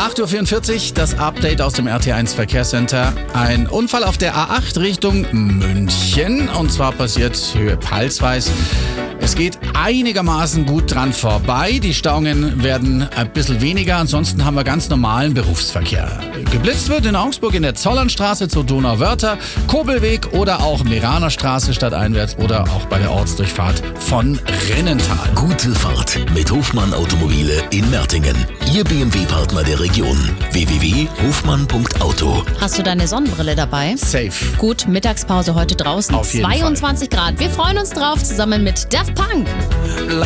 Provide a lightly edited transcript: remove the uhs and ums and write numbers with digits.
8.44 Uhr, das Update aus dem RT1 Verkehrscenter. Ein Unfall auf der A8 Richtung München. Und zwar passiert Höhe Palsweis. Es geht einigermaßen gut dran vorbei. Die Stauungen werden ein bisschen weniger. Ansonsten haben wir ganz normalen Berufsverkehr. Geblitzt wird in Augsburg in der Zollernstraße zur Donauwörter, Kobelweg oder auch Meraner Straße stadteinwärts oder auch bei der Ortsdurchfahrt von Rinnental. Gute Fahrt mit Hofmann Automobile in Mertingen. Ihr BMW-Partner der Region. www.hofmann.auto. Hast du deine Sonnenbrille dabei? Safe. Gut, Mittagspause heute draußen. Auf jeden 22 Grad. Wir freuen uns drauf, zusammen mit Daft Punk.